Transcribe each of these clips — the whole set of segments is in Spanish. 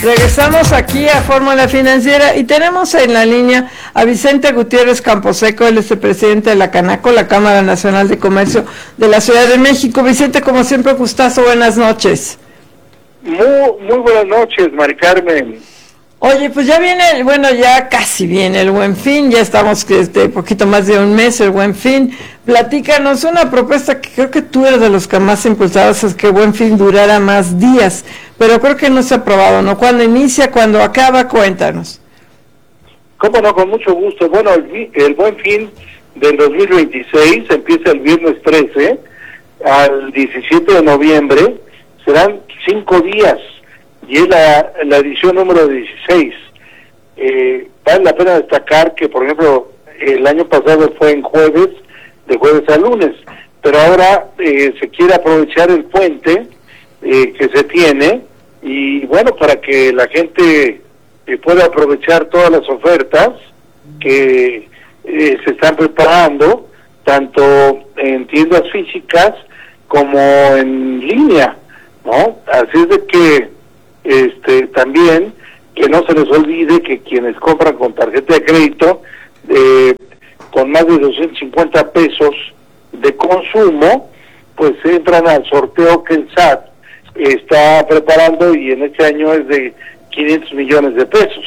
Regresamos aquí a Fórmula Financiera y tenemos en la línea a Vicente Gutiérrez Camposeco, él es el presidente de la Canaco, la Cámara Nacional de Comercio de la Ciudad de México. Vicente, como siempre, gustazo, buenas noches. Muy buenas noches, Mari Carmen. Oye, pues ya viene, ya casi viene el Buen Fin, ya estamos poquito más de un mes el Buen Fin. Platícanos una propuesta que creo que tú eres de los que más impulsabas, es que Buen Fin durara más días, pero creo que no se ha aprobado, ¿no? ¿Cuándo inicia, cuándo acaba? Cuéntanos. Cómo no, con mucho gusto. Bueno, el Buen Fin del 2026 empieza el viernes 13 al 17 de noviembre, serán 5 días. Y es la edición número 16. Vale la pena destacar que, por ejemplo, el año pasado fue en jueves, de jueves a lunes, pero ahora se quiere aprovechar el puente que se tiene, y bueno, para que la gente pueda aprovechar todas las ofertas que se están preparando, tanto en tiendas físicas como en línea, ¿no? Así es de que también que no se les olvide que quienes compran con tarjeta de crédito con más de 250 pesos de consumo, pues entran al sorteo que el SAT está preparando, y en este año es de 500 millones de pesos.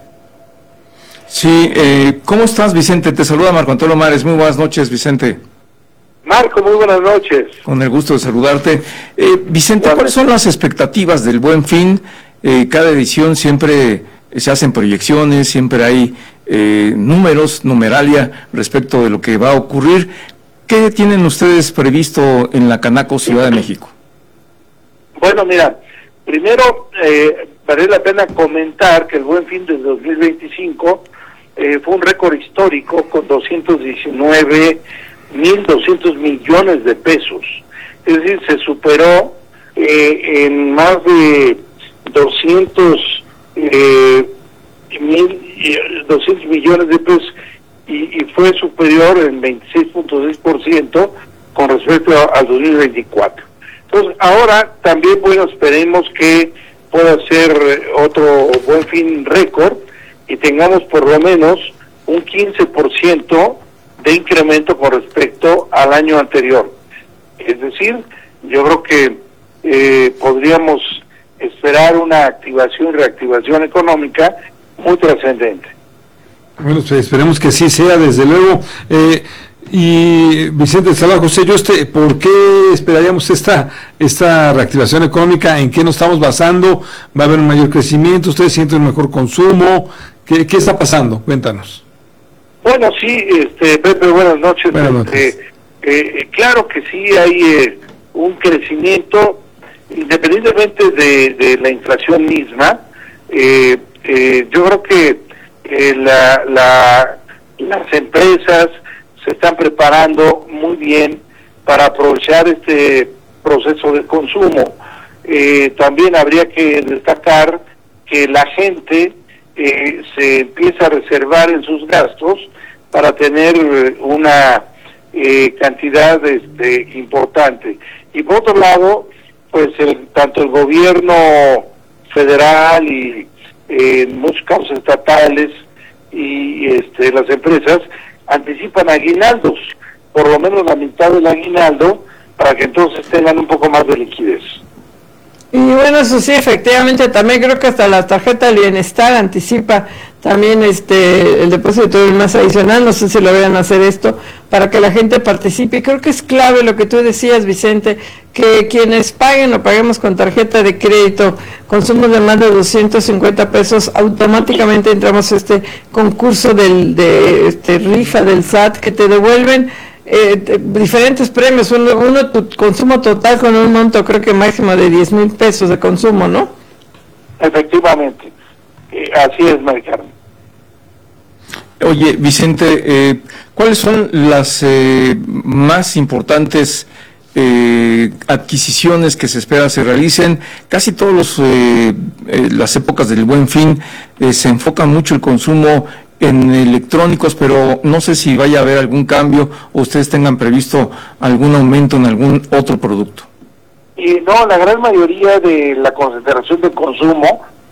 Sí, ¿cómo estás, Vicente? Te saluda Marco Antonio Mares. Muy buenas noches, Vicente. Marco, muy buenas noches. Con el gusto de saludarte. Vicente, ¿cuáles son las expectativas del Buen Fin? Cada edición siempre se hacen proyecciones, siempre hay números, numeralia respecto de lo que va a ocurrir. ¿Qué tienen ustedes previsto en la Canaco Ciudad de México? Bueno, mira, primero vale la pena comentar que el Buen Fin del 2025 fue un récord histórico con 219.200 millones de pesos. Es decir, se superó en más de 200 millones de pesos, y fue superior en 26.6% con respecto al 2024. Entonces, ahora también, bueno, esperemos que pueda ser otro Buen Fin récord y tengamos por lo menos un 15% de incremento con respecto al año anterior. Es decir, yo creo que podríamos esperar una activación y reactivación económica muy trascendente. Bueno, pues esperemos que sí sea, desde luego. Y Vicente Salvador José, ¿por qué esperaríamos esta reactivación económica? ¿En qué nos estamos basando? ¿Va a haber un mayor crecimiento? ¿Ustedes sienten un mejor consumo? ¿Qué está pasando? Cuéntanos. Bueno, sí, Pepe, buenas noches. Buenas noches. Claro que sí hay un crecimiento, independientemente de la inflación misma. Yo creo que las empresas se están preparando muy bien para aprovechar este proceso de consumo. También habría que destacar que la gente se empieza a reservar en sus gastos para tener una cantidad importante. Y por otro lado, pues tanto el gobierno federal y en muchos casos estatales y las empresas anticipan aguinaldos, por lo menos la mitad del aguinaldo, para que entonces tengan un poco más de liquidez. Y bueno, eso sí, efectivamente, también creo que hasta la tarjeta del bienestar anticipa también el depósito más adicional. No sé si lo vayan a hacer esto para que la gente participe. Creo que es clave lo que tú decías, Vicente, que quienes paguen o paguemos con tarjeta de crédito consumos de más de 250 pesos, automáticamente entramos a este concurso de rifa del SAT, que te devuelven diferentes premios, uno tu consumo total con un monto creo que máximo de 10,000 pesos de consumo, ¿no? Efectivamente, así es, Mari Carmen. Oye, Vicente, ¿cuáles son las más importantes adquisiciones que se espera se realicen? Casi todas las épocas del Buen Fin se enfoca mucho el consumo en electrónicos, pero no sé si vaya a haber algún cambio o ustedes tengan previsto algún aumento en algún otro producto. No, la gran mayoría de la concentración de consumo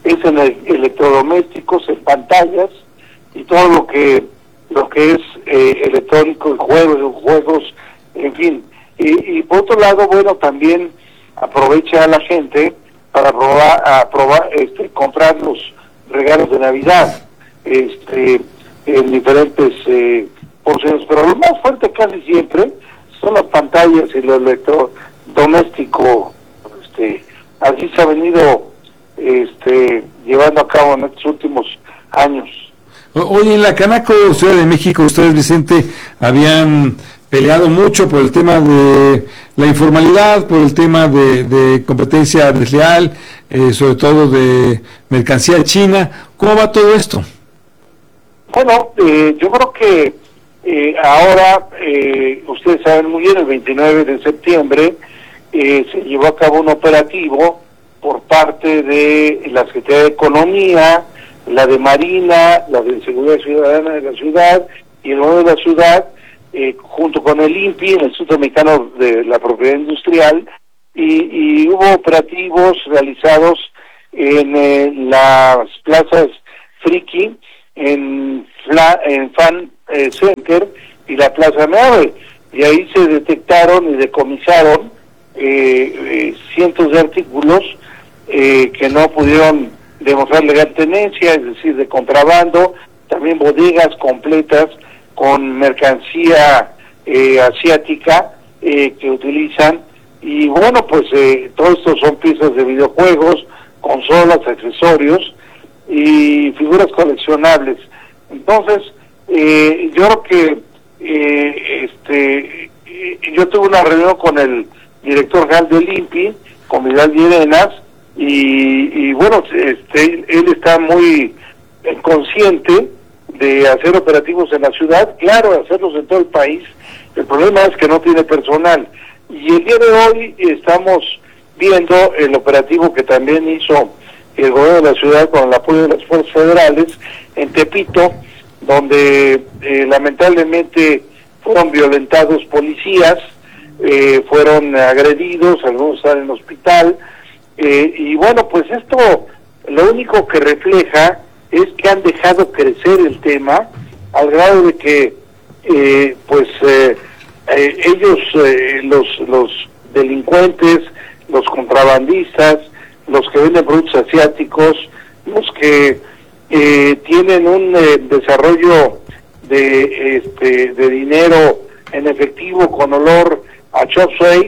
es en electrodomésticos, en pantallas y todo lo que es electrónico, en juegos, en fin. Y por otro lado, bueno, también aprovecha a la gente para comprar los regalos de Navidad, en diferentes porciones, pero lo más fuerte casi siempre son las pantallas y lo electrodoméstico. Así se ha venido llevando a cabo en estos últimos años. Hoy en la Canaco Ciudad de México, ustedes, Vicente, habían peleado mucho por el tema de la informalidad, por el tema de competencia desleal, sobre todo de mercancía china. ¿Cómo va todo esto? Bueno, yo creo que ahora, ustedes saben muy bien, el 29 de septiembre se llevó a cabo un operativo por parte de la Secretaría de Economía, la de Marina, la de Seguridad Ciudadana de la ciudad y el gobierno de la ciudad, junto con el INPI, el Instituto Mexicano de la Propiedad Industrial, y hubo operativos realizados en las plazas Friki, en Fan Center y la Plaza 9, y ahí se detectaron y decomisaron cientos de artículos que no pudieron demostrar legal tenencia, es decir, de contrabando, también bodegas completas con mercancía asiática que utilizan, y bueno, pues todo esto son piezas de videojuegos, consolas, accesorios y figuras coleccionables. Entonces, yo creo que yo tuve una reunión con el director general del INPI, con Vidal Llerenas, y bueno, él está muy consciente de hacer operativos en la ciudad, claro, hacerlos en todo el país. El problema es que no tiene personal, y el día de hoy estamos viendo el operativo que también hizo el gobierno de la ciudad con el apoyo de las fuerzas federales en Tepito, donde lamentablemente fueron violentados policías, fueron agredidos, algunos están en hospital, y bueno, pues esto lo único que refleja es que han dejado crecer el tema al grado de que ellos, los delincuentes, los contrabandistas, los que venden productos asiáticos, los que tienen un desarrollo de dinero en efectivo con olor a chop suey,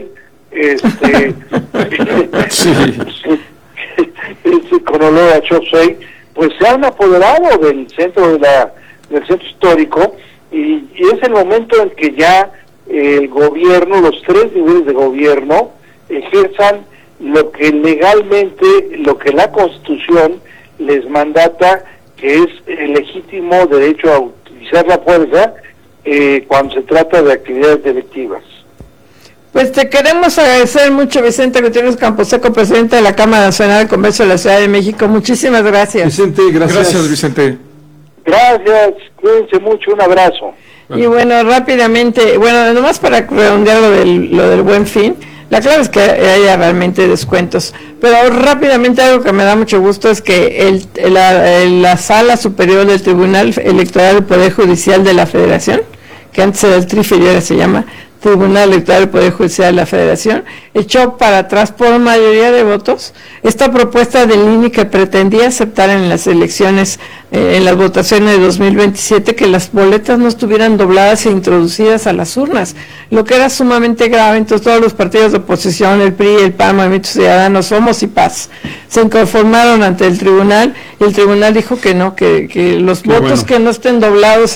con olor a chop suey, pues se han apoderado del centro del centro histórico, y es el momento en que ya el gobierno, los tres niveles de gobierno, ejerzan lo que legalmente, lo que la Constitución les mandata, que es el legítimo derecho a utilizar la fuerza cuando se trata de actividades delictivas. Pues te queremos agradecer mucho, Vicente Gutiérrez Camposeco, presidente de la Cámara Nacional de Comercio de la Ciudad de México. Muchísimas gracias. Vicente, gracias. Gracias, Vicente. Gracias, cuídense mucho, un abrazo. Y bueno, rápidamente, nomás para redondear lo del Buen Fin, la clave es que haya realmente descuentos, pero rápidamente algo que me da mucho gusto es que la Sala Superior del Tribunal Electoral del Poder Judicial de la Federación, que antes era el TRIFE y ahora se llama Tribunal Electoral del Poder Judicial de la Federación, echó para atrás por mayoría de votos esta propuesta del INE que pretendía aceptar en las elecciones, en las votaciones de 2027, que las boletas no estuvieran dobladas e introducidas a las urnas, lo que era sumamente grave. Entonces todos los partidos de oposición, el PRI, el PAN, Movimiento Ciudadano, Somos y Paz, se inconformaron ante el tribunal, y el tribunal dijo que no, que los votos que no estén doblados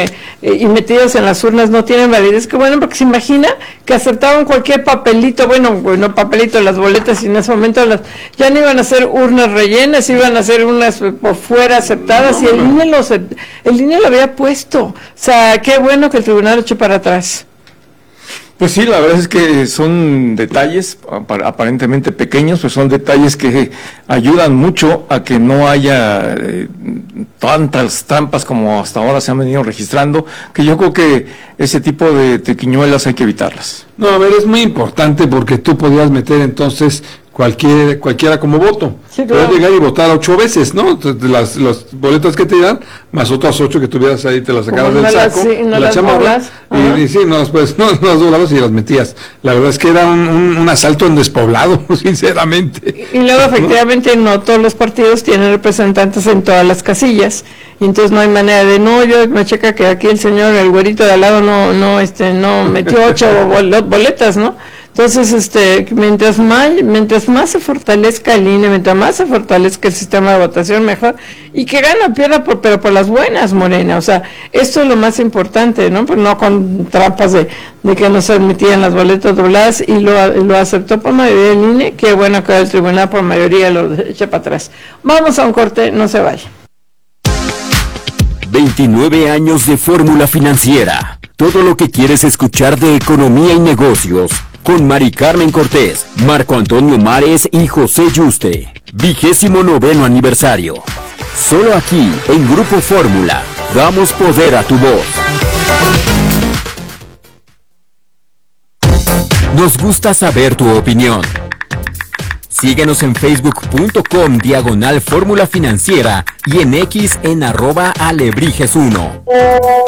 y metidos en las urnas no tienen validez. Que bueno, porque se imagina que aceptaban cualquier papelito, no papelito, las boletas, y en ese momento ya no iban a ser urnas rellenas, iban a ser unas por fuera aceptadas, y el INE lo había puesto. O sea, qué bueno que el tribunal lo echó para atrás. Pues sí, la verdad es que son detalles aparentemente pequeños, pues son detalles que ayudan mucho a que no haya tantas trampas como hasta ahora se han venido registrando, que yo creo que ese tipo de triquiñuelas hay que evitarlas. No, a ver, es muy importante porque tú podías meter entonces cualquiera como voto. Sí, claro. Puedes llegar y votar 8 veces, ¿no? Las boletas que te dan, más otras 8 que tuvieras ahí, te las sacaras del saco, no de la las chamarra, doblas. y sí, no las doblabas y las metías. La verdad es que era un asalto en despoblado, sinceramente. Y luego efectivamente no todos los partidos tienen representantes en todas las casillas, y entonces no hay manera de, yo me checa que aquí el señor, el güerito de al lado no metió 8 boletas, ¿no? Entonces, mientras más se fortalezca el INE, mientras más se fortalezca el sistema de votación, mejor, y que gane o pierda, pero por las buenas, Morena, o sea, esto es lo más importante, ¿no? Pues no con trampas de que no se admitían las boletas dobladas, y lo aceptó por mayoría el INE, qué bueno que el tribunal por mayoría lo eche para atrás. Vamos a un corte, no se vaya. 29 años de Fórmula Financiera. Todo lo que quieres escuchar de economía y negocios. Con Mari Carmen Cortés, Marco Antonio Mares y José Yuste. 29º aniversario. Solo aquí, en Grupo Fórmula. Damos poder a tu voz. Nos gusta saber tu opinión. Síguenos en facebook.com/Fórmula Financiera y en X en @Alebrijes1.